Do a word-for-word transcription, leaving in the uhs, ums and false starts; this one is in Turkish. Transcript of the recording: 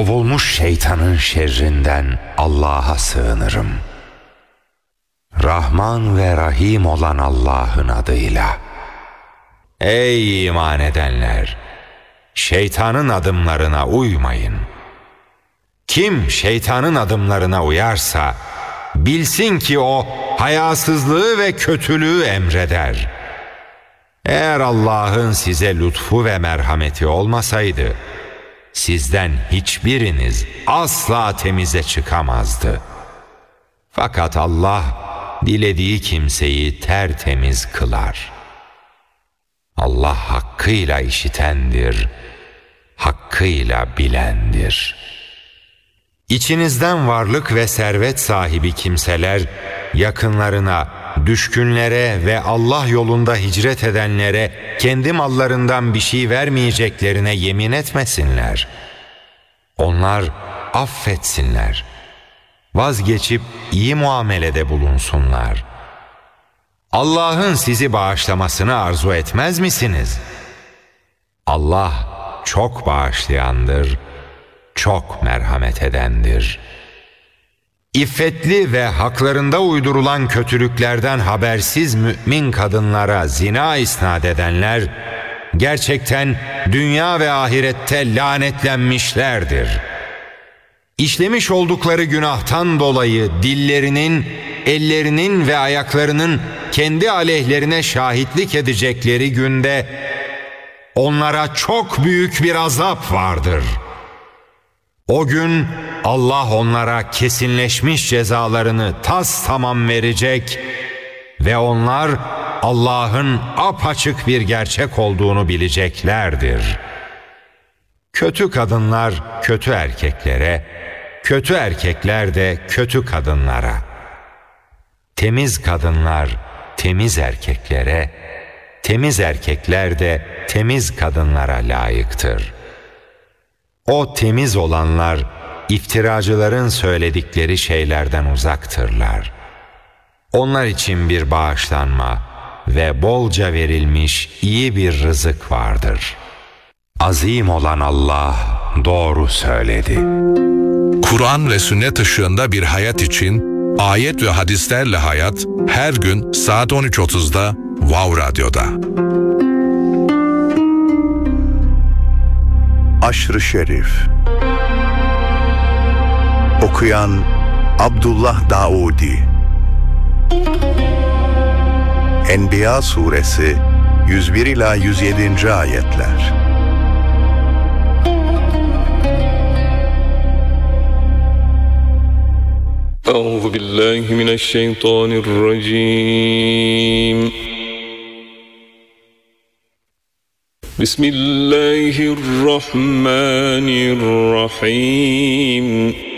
kovulmuş şeytanın şerrinden Allah'a sığınırım. Rahman ve Rahim olan Allah'ın adıyla. Ey iman edenler! Şeytanın adımlarına uymayın. Kim şeytanın adımlarına uyarsa, bilsin ki o hayasızlığı ve kötülüğü emreder. Eğer Allah'ın size lütfu ve merhameti olmasaydı, sizden hiçbiriniz asla temize çıkamazdı. Fakat Allah dilediği kimseyi tertemiz kılar. Allah hakkıyla işitendir, hakkıyla bilendir. İçinizden varlık ve servet sahibi kimseler, yakınlarına, düşkünlere ve Allah yolunda hicret edenlere kendi mallarından bir şey vermeyeceklerine yemin etmesinler. Onlar affetsinler. Vazgeçip iyi muamelede bulunsunlar. Allah'ın sizi bağışlamasını arzu etmez misiniz? Allah çok bağışlayandır, çok merhamet edendir. İffetli ve haklarında uydurulan kötülüklerden habersiz mümin kadınlara zina isnat edenler, gerçekten dünya ve ahirette lanetlenmişlerdir. İşlemiş oldukları günahtan dolayı dillerinin, ellerinin ve ayaklarının kendi aleyhlerine şahitlik edecekleri günde onlara çok büyük bir azap vardır. O gün Allah onlara kesinleşmiş cezalarını tas tamam verecek ve onlar Allah'ın apaçık bir gerçek olduğunu bileceklerdir. Kötü kadınlar kötü erkeklere, kötü erkekler de kötü kadınlara. Temiz kadınlar temiz erkeklere, temiz erkekler de temiz kadınlara layıktır. O temiz olanlar, iftiracıların söyledikleri şeylerden uzaktırlar. Onlar için bir bağışlanma ve bolca verilmiş iyi bir rızık vardır. Azim olan Allah doğru söyledi. Kur'an ve sünnet ışığında bir hayat için ayet ve hadislerle hayat her gün saat on üç otuzda Wow Radyo'da. Aşr-ı Şerif. Okuyan Abdullah Daudi. Enbiya Suresi yüz bir ila yüz yedi. ayetler. Euzu billahi mineşşeytanirracim. Bismillahirrahmanirrahim.